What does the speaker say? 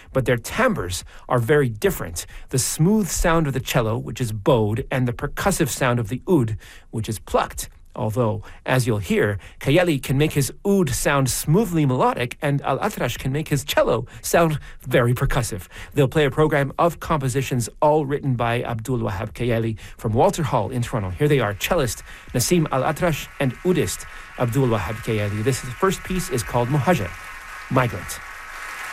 but their timbres are very different. The smooth sound of the cello, which is bowed, and the percussive sound of the oud, which is plucked. Although, as you'll hear, Kayali can make his oud sound smoothly melodic, and Al-Atrash can make his cello sound very percussive. They'll play a program of compositions all written by Abdul Wahab Kayali from Walter Hall in Toronto. Here they are, cellist Nasim Al-Atrash and oudist Abdul Wahab Kayali. This first piece is called Muhajir, Migrant.